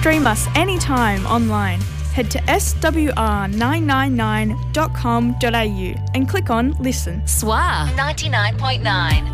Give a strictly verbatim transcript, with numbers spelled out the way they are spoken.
stream us anytime online. Head to s w r nine nine nine dot com dot a u and click on Listen. S W R ninety-nine point nine.